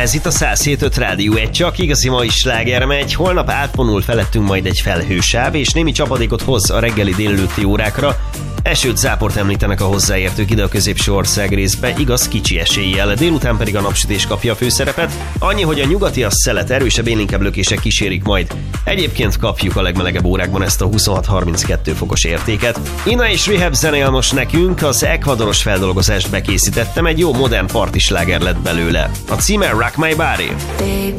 Ez itt a 107.5 Rádió, egy csak igazi mai sláger megy. Holnap átvonul felettünk majd egy felhősáv, és némi csapadékot hoz a reggeli délelőtti órákra. Esőt, záport említenek a hozzáértők ide a középső ország részbe, igaz kicsi eséllyel, délután pedig a napsütés kapja a főszerepet. Annyi, hogy a nyugati a szelet, erősebb élénkebb lökések kísérik majd. Egyébként kapjuk a legmelegebb órákban ezt a 26-32 fokos értéket. Ina és Rehab zenél most nekünk, az ekvadoros feldolgozást bekészítettem, egy jó modern partisláger lett belőle. A címe Rock My Body.